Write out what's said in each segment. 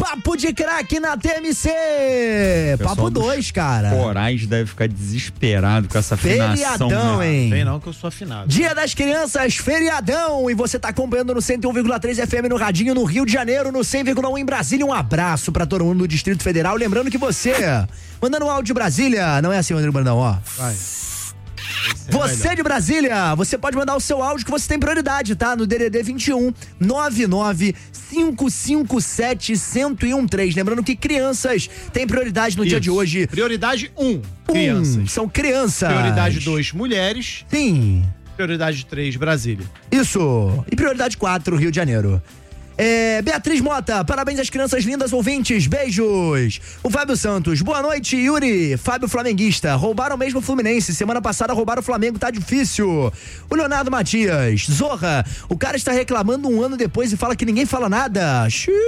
Papo de Craque na TMC. Papo 2, cara. Corais deve ficar desesperado com essa afinação. Feriadão, hein? Vem não que eu sou afinado. Dia das Crianças, feriadão. E você tá acompanhando no 101,3 FM no Radinho, no Rio de Janeiro, no 100,1 em Brasília. Um abraço pra todo mundo do Distrito Federal. Lembrando que você, mandando um áudio de Brasília, não é assim, Rodrigo Brandão, ó. Vai. Você de Brasília, você pode mandar o seu áudio que você tem prioridade, tá? No DDD 21 99 557 1013. Lembrando que crianças têm prioridade no dia de hoje. Prioridade 1, crianças. São crianças. Prioridade 2, mulheres. Sim. Prioridade 3, Brasília. Isso. E prioridade 4, Rio de Janeiro. Beatriz Mota, parabéns às crianças lindas ouvintes, beijos. O Fábio Santos, boa noite, Yuri. Fábio flamenguista, roubaram mesmo o Fluminense, semana passada roubaram o Flamengo, tá difícil. O Leonardo Matias, Zorra, o cara está reclamando um ano depois e fala que ninguém fala nada.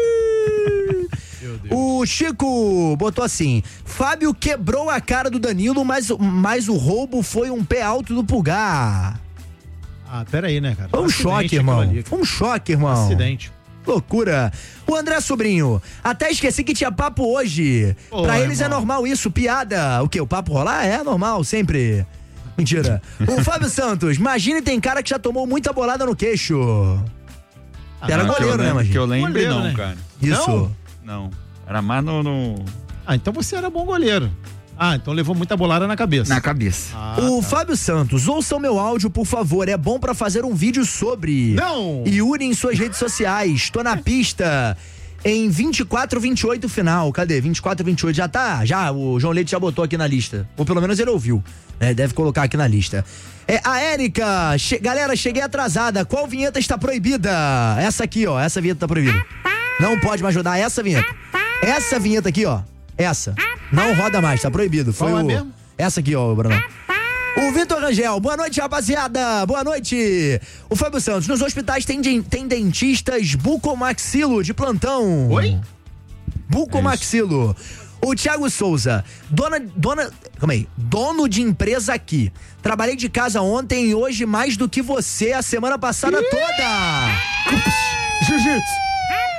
O Chico botou assim: Fábio quebrou a cara do Danilo, mas o roubo foi um pé alto do Pulgar. Ah, peraí, né, cara? Foi um choque, irmão. Foi um choque, irmão. Acidente. Loucura. O André Sobrinho, até esqueci que tinha papo hoje. Pra eles é normal isso, piada. O quê? O papo rolar? É normal, sempre. Mentira. O Fábio Santos, imagine, tem cara que já tomou muita bolada no queixo. Era goleiro, né, imagina? Que eu lembro, Goleiro, não, né? cara. Isso. Não. Era mais no... Ah, então você era bom goleiro. Ah, então levou muita bolada na cabeça. Na cabeça. O Fábio Santos, ouçam meu áudio, por favor. É bom pra fazer um vídeo sobre. Não! Yuri em suas redes sociais. Tô na pista em 24, 28 final. Cadê? 24, 28. Já tá? Já. O João Leite já botou aqui na lista. Ou pelo menos ele ouviu. Deve colocar aqui na lista. A Érica. Galera, cheguei atrasada. Qual vinheta está proibida? Essa aqui, ó. Essa vinheta tá proibida. Não pode mais rodar essa vinheta. Essa vinheta aqui, ó. Essa. Não roda mais, tá proibido. Foi qual é mesmo? Essa aqui, ó, Bruno. O Vitor Rangel, boa noite, rapaziada. Boa noite. O Fábio Santos, nos hospitais tem dentistas bucomaxilo de plantão. Oi? Bucomaxilo. O Thiago Souza, dono de empresa aqui. Trabalhei de casa ontem e hoje mais do que você a semana passada toda. Jiu-jitsu.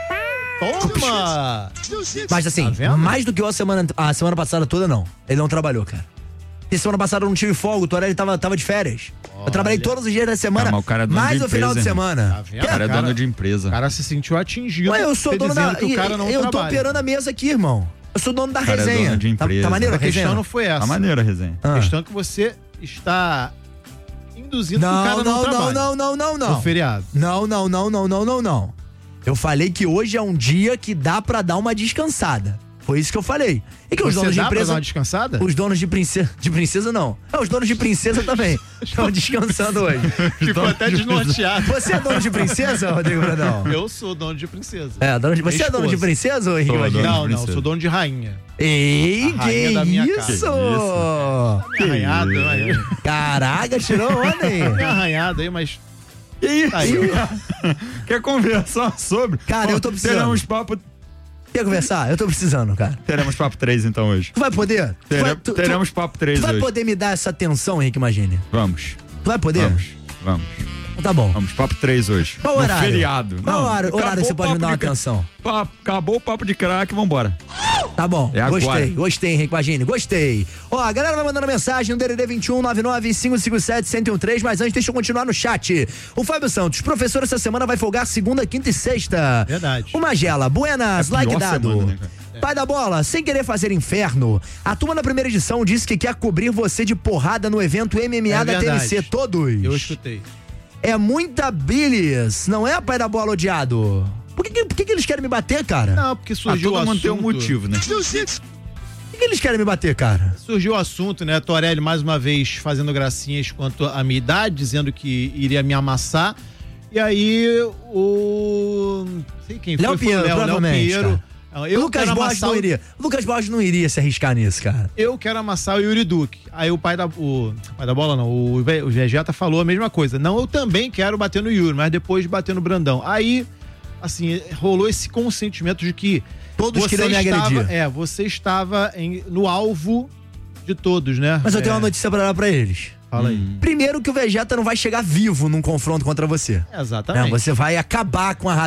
Toma! Mas assim, Tá mais do que a semana passada toda, não. Ele não trabalhou, cara. E semana passada eu não tive folga, o Torelli tava de férias. Eu trabalhei todos os dias da semana, mas o cara é dono mais de no final de empresa, semana. Tá vendo? O cara é dono de empresa. O cara se sentiu atingido. Ué, eu sou dono da... que o cara não eu tô trabalha. operando a mesa aqui, irmão. Eu sou dono da cara é resenha. dono de empresa. Tá maneiro a A questão resenha? não foi essa. Tá maneira a resenha. A questão é que você está induzindo que o cara não trabalha. Não. No feriado. Não. Eu falei que hoje é um dia que dá pra dar uma descansada. Foi isso que eu falei. E que os donos de dá pra empresa... dar uma descansada? Os donos de princesa... De princesa, não. Os donos de princesa também estão descansando hoje. Ficou até desnorteado. Você é dono de princesa, Rodrigo Brandão? Eu sou dono de princesa. Você é dono de princesa, ou Henrique Sou Vadinho? dono. Não, sou dono de rainha. Ei, A rainha da minha que casa. isso? Minha arranhada aí. Caraca, tirou onda, hein? Minha arranhada aí, mas... Que isso? Aí, Quer conversar sobre? Cara, eu tô precisando. Teremos papo... Quer conversar? Eu tô precisando, cara. Teremos papo 3 então hoje. Tu vai poder? Teremos papo 3 Tu vai hoje. poder me dar essa atenção, Henrique Magini? Vamos. Tu vai poder? Vamos. Tá bom. Vamos, papo 3 hoje. Qual horário? No feriado. Qual horário que você pode me dar uma atenção? Acabou o papo de craque, vambora. Tá bom, É agora. gostei, Henrique Magini, gostei. Ó, a galera vai mandando mensagem no DDD 21 99 557 1013, mas antes deixa eu continuar no chat. O Fábio Santos, professor, essa semana vai folgar segunda, quinta e sexta. Verdade. O Magela, buenas, É a like pior dado. semana, né, cara? Pai da bola, sem querer fazer inferno, a turma da primeira edição disse que quer cobrir você de porrada no evento MMA da verdade. TMC, todos. Eu escutei. É muita bilis, não é, pai da bola odiado? Por que eles querem me bater, cara? Não, porque surgiu o todo mundo assunto. tem um motivo, né? Por que eles querem me bater, cara? Surgiu o assunto, né? Torelli mais uma vez fazendo gracinhas quanto à minha idade, dizendo que iria me amassar. E aí o... Não sei quem Léo Pinheiro, Léo provavelmente, Pinheiro. Eu Lucas quero Borges amassar não iria. Lucas Borges não iria se arriscar nisso, cara. Eu quero amassar o Yuri Duque. Aí o pai da bola não, o Vegeta falou a mesma coisa. Não, eu também quero bater no Yuri, mas depois de bater no Brandão. Aí, assim, rolou esse consentimento de que todos queriam me agredir. Você estava no alvo de todos, né? Mas eu tenho uma notícia pra dar pra eles. Fala aí. Primeiro que o Vegeta não vai chegar vivo num confronto contra você. Exatamente. Você vai acabar com a